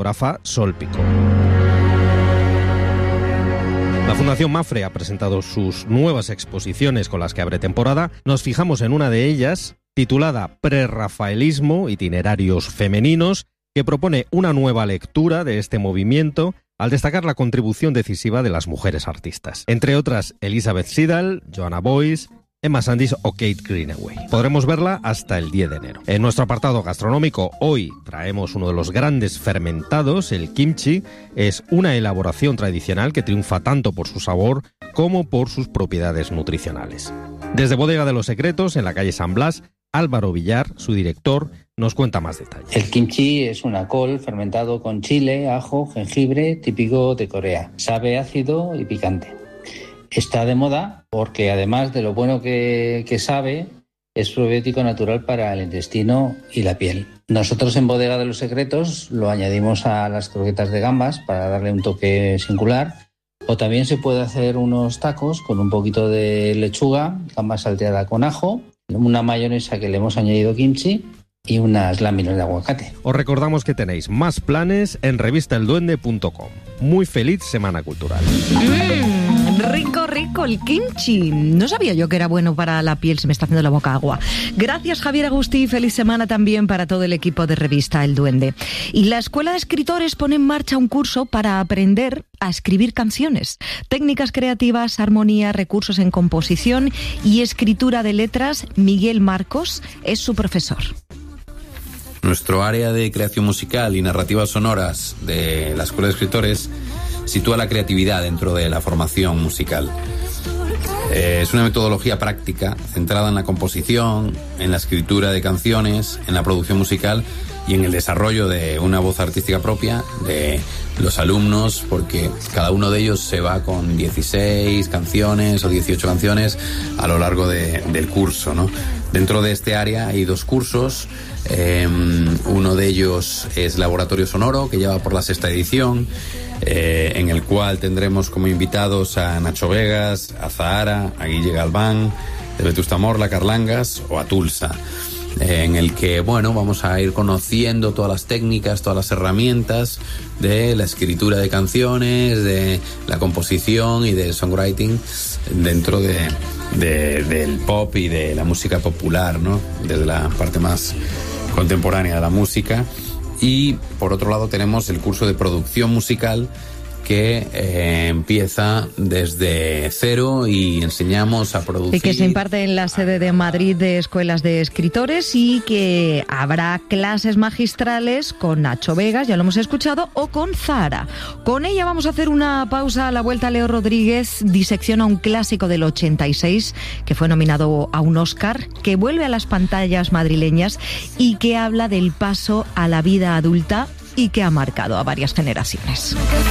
fotógrafa Sol Picó. La Fundación Mapfre ha presentado sus nuevas exposiciones con las que abre temporada. Nos fijamos en una de ellas, titulada Prerrafaelismo, itinerarios femeninos, que propone una nueva lectura de este movimiento al destacar la contribución decisiva de las mujeres artistas. Entre otras, Elizabeth Siddal, Joanna Boyce, Emma Sandys o Kate Greenaway. Podremos verla hasta el 10 de enero. En nuestro apartado gastronómico, hoy traemos uno de los grandes fermentados, el kimchi. Es una elaboración tradicional que triunfa tanto por su sabor como por sus propiedades nutricionales. Desde Bodega de los Secretos, en la calle San Blas, Álvaro Villar, su director, nos cuenta más detalles. El kimchi es una col fermentado con chile, ajo, jengibre, típico de Corea. Sabe ácido y picante. Está de moda porque además de lo bueno que sabe, es probiótico natural para el intestino y la piel. Nosotros en Bodega de los Secretos lo añadimos a las croquetas de gambas para darle un toque singular. O también se puede hacer unos tacos con un poquito de lechuga, gamba salteada con ajo, una mayonesa que le hemos añadido kimchi y unas láminas de aguacate. Os recordamos que tenéis más planes en revistaelduende.com. Muy feliz Semana Cultural. Rico, rico el kimchi. No sabía yo que era bueno para la piel, se me está haciendo la boca agua. Gracias, Javier Agustí. Feliz semana también para todo el equipo de Revista El Duende. Y la Escuela de Escritores pone en marcha un curso para aprender a escribir canciones. Técnicas creativas, armonía, recursos en composición y escritura de letras. Miguel Marcos es su profesor. Nuestro área de creación musical y narrativas sonoras de la Escuela de Escritores sitúa la creatividad dentro de la formación musical. Es una metodología práctica centrada en la composición, en la escritura de canciones, en la producción musical y en el desarrollo de una voz artística propia de los alumnos, porque cada uno de ellos se va con 16 canciones o 18 canciones a lo largo del curso, ¿no? Dentro de este área hay 2 cursos. Uno de ellos es Laboratorio Sonoro, que lleva por la 6ª edición, en el cual tendremos como invitados a Nacho Vegas, a Zahara, a Guille Galván, de Vetusta Morla, Carlangas o a Tulsa, en el que, bueno, vamos a ir conociendo todas las técnicas, todas las herramientas de la escritura de canciones, de la composición y del songwriting dentro del pop y de la música popular, ¿no? Desde la parte más contemporánea de la música. Y por otro lado tenemos el curso de producción musical, que empieza desde cero y enseñamos a producir. Y que se imparte en la sede de Madrid de Escuelas de Escritores, y que habrá clases magistrales con Nacho Vegas, ya lo hemos escuchado, o con Zahara. Con ella vamos a hacer una pausa. A la vuelta, Leo Rodríguez disecciona un clásico del 86 que fue nominado a un Oscar, que vuelve a las pantallas madrileñas y que habla del paso a la vida adulta y que ha marcado a varias generaciones.